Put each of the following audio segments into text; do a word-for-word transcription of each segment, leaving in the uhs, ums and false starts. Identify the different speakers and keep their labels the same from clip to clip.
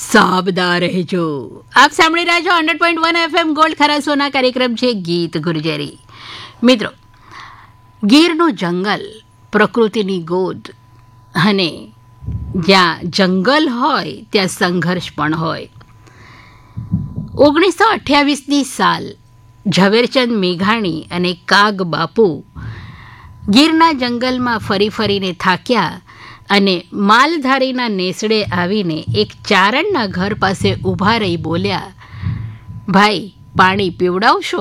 Speaker 1: સાબદા રહેજો. આપ સાંભળી રહ્યા છો hundred point one FM gold ખરાસોના કાર્યક્રમ છે ગીત ગુર્જરી. મિત્રો, ગીરનું જંગલ પ્રકૃતિની ગોદ, અને જ્યાં જંગલ હોય ત્યાં સંઘર્ષ પણ હોય. ઓગણીસો અઠ્યાવીસની સાલ ઝવેરચંદ મેઘાણી અને કાગ બાપુ ગીરના જંગલમાં ફરી ફરીને થાક્યા અને માલધારીના નેસડે આવીને એક ચારણના ઘર પાસે ઊભા રહી બોલ્યા, ભાઈ પાણી પીવડાવશો?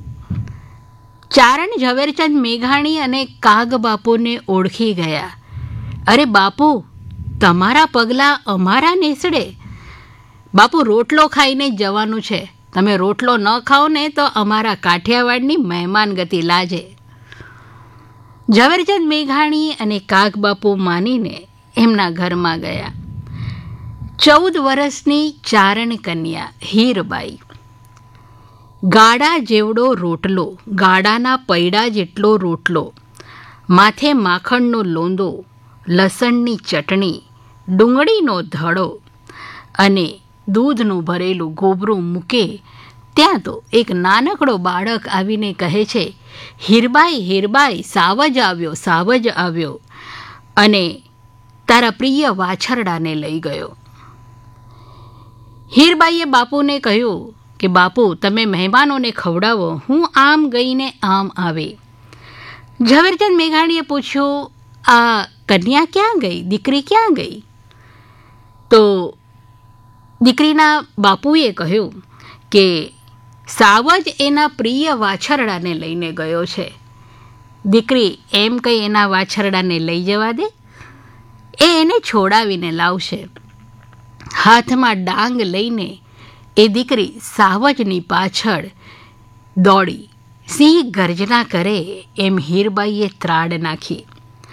Speaker 1: ચારણ ઝવેરચંદ મેઘાણી અને કાગ બાપુને ઓળખી ગયા. અરે બાપુ, તમારા પગલાં અમારા નેસડે? બાપુ, રોટલો ખાઈને જ જવાનું છે. તમે રોટલો ન ખાઓ ને તો અમારા કાઠિયાવાડની મહેમાન ગતિ લાજે. ઝવેરચંદ મેઘાણી અને કાગબાપુ માનીને એમના ઘરમાં ગયા. ચૌદ વર્ષની ચારણ કન્યા હીરબાઈ, ગાડા જેવડો રોટલો, ગાડાના પૈડા જેટલો રોટલો, માથે માખણનો લોંદો, લસણની ચટણી, ડુંગળીનો ધડો અને દૂધનું ભરેલું ગોબરું મૂકે ત્યાં તો એક નાનકડો બાળક આવીને કહે છે, હીરબાઈ હીરબાઈ, સાવજ આવ્યો સાવજ આવ્યો, અને તારા પ્રિય વાછરડાને લઈ ગયો. હીરબાઈએ બાપુને કહ્યું કે બાપુ, તમે મહેમાનોને ખવડાવો, હું આમ ગઈને આમ આવે. ઝવેરચંદ મેઘાણીએ પૂછ્યું, આ કન્યા ક્યાં ગઈ? દીકરી ક્યાં ગઈ? તો દીકરીના બાપુએ કહ્યું કે સાવજ એના પ્રિય વાછરડાને લઈને ગયો છે. દીકરી એમ કંઈ એના વાછરડાને લઈ જવા દે, એ એને છોડાવીને લાવશે. હાથમાં ડાંગ લઈને એ દીકરી સાવજની પાછળ દોડી. સિંહ ગર્જના કરે એમ હીરબાઈએ ત્રાડ નાખી.